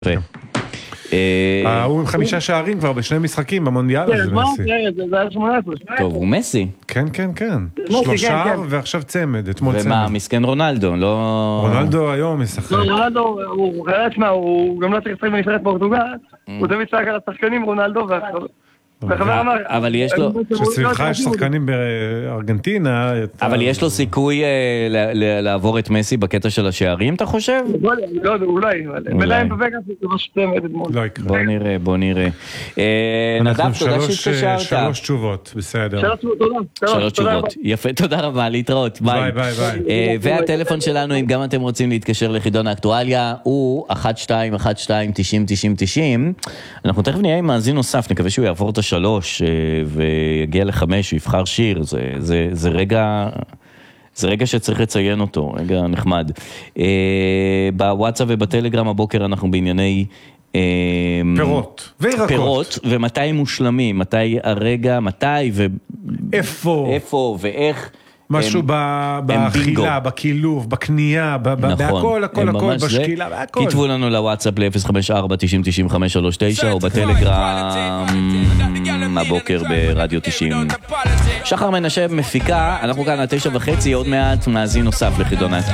הוא עם 5 שערים כבר בשני משחקים במונדיאל הזה, מסי. זה היה 18. טוב, הוא מסי. כן, כן, כן. 3 ועכשיו צמד, אתמול צמד. ומה, מסכן רונלדו, לא... רונלדו היום משחק. רונלדו, הוא חייבת מה, הוא גם לא צריך לשחק בנבחרת פורטוגל, הוא תמיד צחק על השחקנים רונלדו אבל יש לו... שסביבך יש שחקנים בארגנטינה... אבל יש לו סיכוי לעבור את מסי בקטע של השערים, אתה חושב? לא, אולי. מלאים בווגאס זה משהו תמד אתמול. לא יקרה. בוא נראה. נדב, תודה שהתקשרת. 3 תשובות, בסדר. 3 תשובות. יפה, תודה רבה, להתראות. ביי. והטלפון שלנו, אם גם אתם רוצים להתקשר לחידון האקטואליה, הוא 1212-90-90-90. אנחנו תכף נהיה עם מאזין נוסף, נקווה שהוא יעבור את 3 ויגיע ל5, הוא יבחר שיר, זה רגע שצריך לציין אותו, רגע נחמד. בוואטסאפ ובטלגרם הבוקר אנחנו בענייני פירות וירקות. פירות, ומתי הם מושלמים, מתי הרגע, מתי איפה ואיך. משהו באכילה, בקילוב, בקנייה, בהכל, הכל, בשקילה, בהכל. כתבו לנו לוואטסאפ ל-054-90-9539 או בטלגרם הבוקר ברדיו 90. שחר מנשב מפיקה, אנחנו כאן על 9:30, עוד מעט מאזין נוסף לחידון האקטואליה.